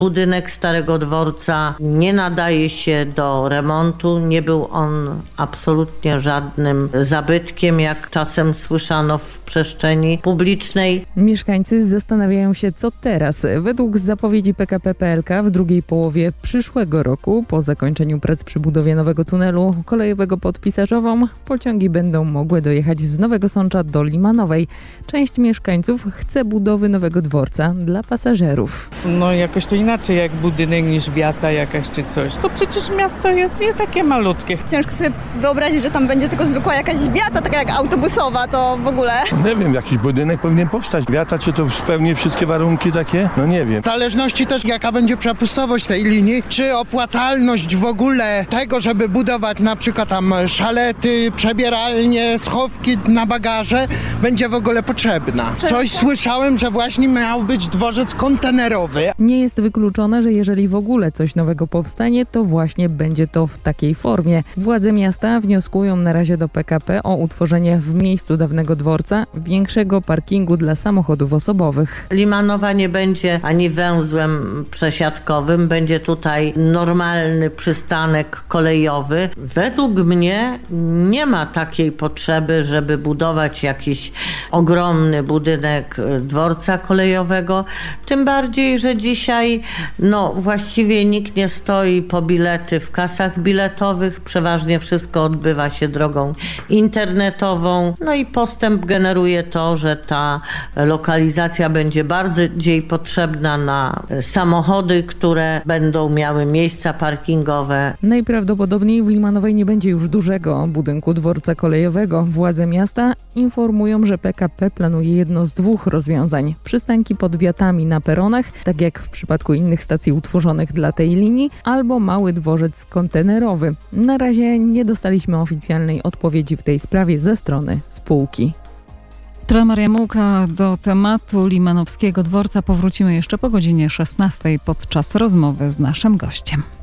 Budynek Starego Dworca nie nadaje się do remontu. Nie był on absolutnie żadnym zabytkiem, jak czasem słyszano w przestrzeni publicznej. Mieszkańcy zastanawiają się, co teraz. Według zapowiedzi PKP PLK w drugiej połowie przyszłego roku, po zakończeniu prac przy budowie nowego tunelu kolejowego pod Pisarzową, pociągi będą mogły dojechać z Nowego Sącza do Limanowej. Część mieszkańców chce budowy nowego dworca dla pasażerów. No jakoś to inaczej jak budynek niż wiata jakaś czy coś. To przecież miasto jest nie takie malutkie. Ciężko sobie wyobrazić, że tam będzie tylko zwykła jakaś wiata, taka jak autobusowa, to w ogóle. Nie wiem, jakiś budynek powinien powstać. Wiata, czy to spełni wszystkie warunki takie? No nie wiem. W zależności też jaka będzie przepustowość tej linii, czy opłacalność w ogóle tego, żeby budować na przykład tam szalety, przebieralnie, schowki na bagaże, będzie w ogóle potrzebna. Coś słyszałem, że właśnie miał być dworzec kontenerowy. Nie jest wykluczone, że jeżeli w ogóle coś nowego powstanie, to właśnie będzie to w takiej formie. Władze miasta wnioskują na razie do PKP o utworzenie w miejscu dawnego dworca większego parkingu dla samochodów osobowych. Limanowa nie będzie ani węzłem przesiadkowym, będzie tutaj normalny przystanek kolejowy. Według mnie nie ma takiej potrzeby, żeby budować jakiś ogromny budynek dworca kolejowego, tym bardziej, że dzisiaj właściwie nikt nie stoi po bilety w kasach biletowych, przeważnie wszystko odbywa się drogą internetową, i postęp generuje to, że ta lokalizacja będzie bardziej potrzebna na samochody, które będą miały miejsca parkingowe. Najprawdopodobniej w Limanowej nie będzie już dużego budynku dworca kolejowego. Władze miasta informują, że PKP planuje jedno z dwóch rozwiązań. Przystanki pod wiatami na peronach, tak jak w przypadku innych stacji utworzonych dla tej linii, albo mały dworzec kontenerowy. Na razie nie dostaliśmy oficjalnej odpowiedzi w tej sprawie ze strony spółki. To Maria Mułka. Do tematu limanowskiego dworca powrócimy jeszcze po godzinie 16 podczas rozmowy z naszym gościem.